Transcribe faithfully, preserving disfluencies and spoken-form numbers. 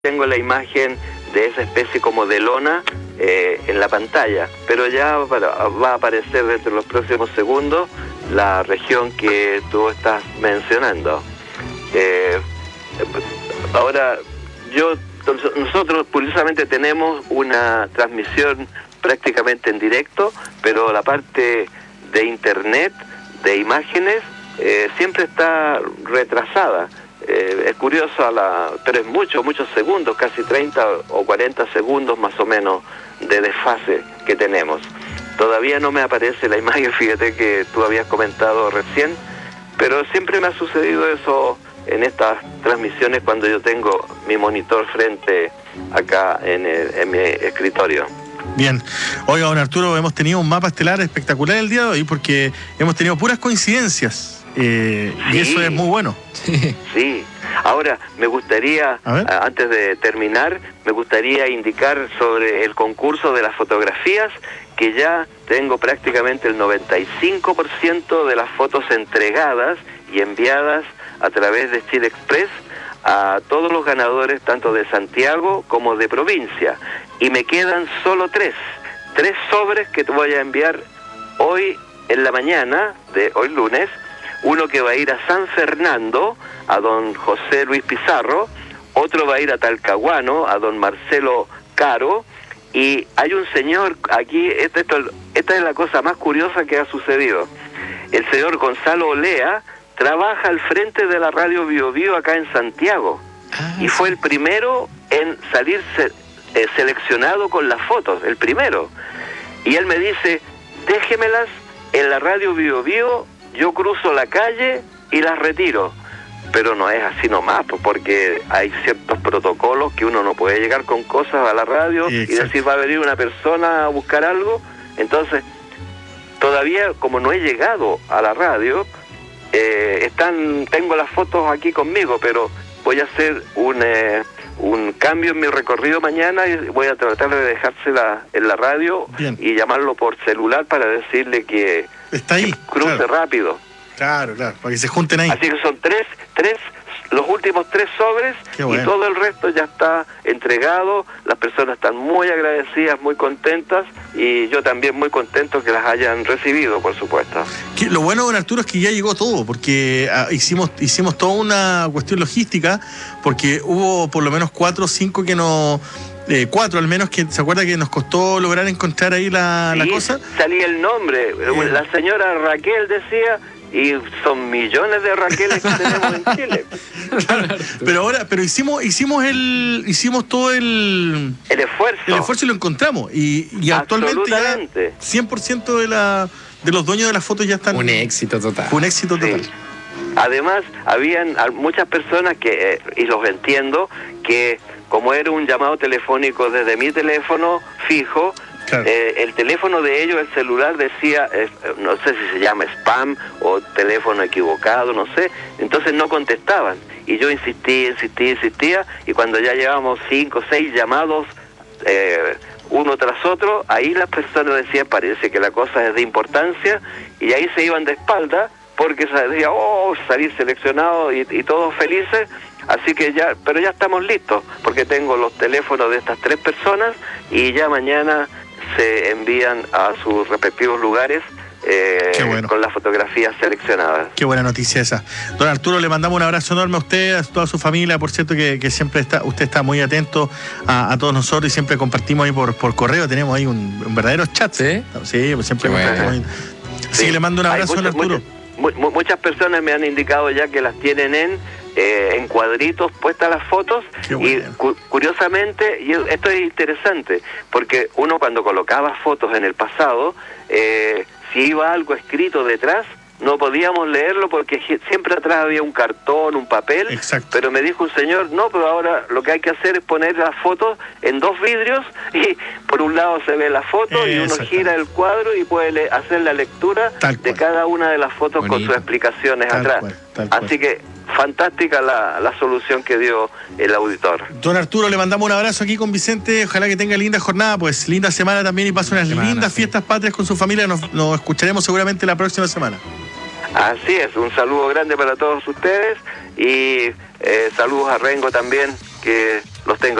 tengo la imagen de esa especie como de lona eh, en la pantalla, pero ya va a aparecer dentro de los próximos segundos la región que tú estás mencionando. Eh, ahora, yo nosotros curiosamente tenemos una transmisión prácticamente en directo, pero la parte de internet, de imágenes, eh, siempre está retrasada. Eh, es curioso, a la, pero es mucho, muchos segundos, casi treinta o cuarenta segundos más o menos de desfase que tenemos. Todavía no me aparece la imagen, fíjate que tú habías comentado recién, pero siempre me ha sucedido eso en estas transmisiones cuando yo tengo mi monitor frente acá en, el, en mi escritorio. Bien. Oiga, don Arturo, hemos tenido un mapa estelar espectacular el día de hoy porque hemos tenido puras coincidencias. Eh, sí. Y eso es muy bueno. Sí. Ahora, me gustaría, antes de terminar, me gustaría indicar sobre el concurso de las fotografías, que ya tengo prácticamente el noventa y cinco por ciento de las fotos entregadas y enviadas a través de Chile Express a todos los ganadores, tanto de Santiago como de provincia. Y me quedan solo tres, tres sobres que te voy a enviar hoy en la mañana, de hoy lunes. Uno que va a ir a San Fernando, a don José Luis Pizarro, otro va a ir a Talcahuano, a don Marcelo Caro, y hay un señor aquí, esta, esta, esta es la cosa más curiosa que ha sucedido. El señor Gonzalo Olea trabaja al frente de la radio Bio Bio acá en Santiago, ah, y fue el primero en salir se, eh, seleccionado con las fotos, el primero. Y él me dice, déjemelas en la radio Bio Bio, yo cruzo la calle y las retiro. Pero no es así nomás, porque hay ciertos protocolos que uno no puede llegar con cosas a la radio. Exacto. Y decir, va a venir una persona a buscar algo. Entonces, todavía como no he llegado a la radio, eh, están tengo las fotos aquí conmigo, pero voy a hacer un, eh, un cambio en mi recorrido mañana y voy a tratar de dejársela en la radio. Bien. Y llamarlo por celular para decirle que está ahí, cruce claro. rápido. Claro, claro, para que se junten ahí. Así que son tres, tres, los últimos tres sobres. Bueno. Y todo el resto ya está entregado. Las personas están muy agradecidas, muy contentas, y yo también muy contento que las hayan recibido, por supuesto. Que lo bueno, don Arturo, es que ya llegó todo, porque ah, hicimos hicimos toda una cuestión logística, porque hubo por lo menos cuatro o cinco que no... Eh, cuatro al menos, que se acuerda que nos costó lograr encontrar ahí la, sí, la cosa. Salía el nombre, eh. la señora Raquel decía, y son millones de Raqueles que tenemos en Chile. Claro, pero ahora, pero hicimos, hicimos el, hicimos todo el, el esfuerzo, el esfuerzo y lo encontramos, y, y actualmente ya cien por ciento de la, de los dueños de las fotos ya están. Un éxito total. Un éxito total. Sí. Además, habían muchas personas que, eh, y los entiendo, que como era un llamado telefónico desde mi teléfono fijo, claro. eh, el teléfono de ellos, el celular, decía, eh, no sé si se llama spam o teléfono equivocado, no sé, entonces no contestaban. Y yo insistí, insistí, insistía, y cuando ya llevábamos cinco, seis llamados, eh, uno tras otro, ahí las personas decían, parece que la cosa es de importancia, y ahí se iban de espalda, porque se decía, oh, salir seleccionado y, y todos felices. Así que ya, pero ya estamos listos, porque tengo los teléfonos de estas tres personas y ya mañana se envían a sus respectivos lugares eh, bueno. con las fotografías seleccionadas. Qué buena noticia esa. Don Arturo, le mandamos un abrazo enorme a usted, a toda su familia, por cierto que, que siempre está, usted está muy atento a, a todos nosotros, y siempre compartimos ahí por, por correo, tenemos ahí un, un verdadero chat. Sí, sí, pues siempre compartimos ahí. Sí, sí, le mando un abrazo, don Arturo. Muchas, muchas personas me han indicado ya que las tienen en Eh, en cuadritos puestas las fotos. Y cu curiosamente, y esto es interesante, porque uno cuando colocaba fotos en el pasado, eh, si iba algo escrito detrás, no podíamos leerlo porque siempre atrás había un cartón, un papel. Exacto. Pero me dijo un señor, no, pero ahora lo que hay que hacer es poner las fotos en dos vidrios, y por un lado se ve la foto eh, y uno gira el cuadro y puede hacer la lectura de cada una de las fotos. Bonito. Con sus explicaciones tal atrás. Cual, tal Así cual. que fantástica la, la solución que dio el auditor. Don Arturo, le mandamos un abrazo aquí con Vicente. Ojalá que tenga linda jornada, pues linda semana también, y pase unas semana, lindas sí. fiestas patrias con su familia. Nos, nos escucharemos seguramente la próxima semana. Así es, un saludo grande para todos ustedes, y eh, saludos a Rengo también, que los tengo.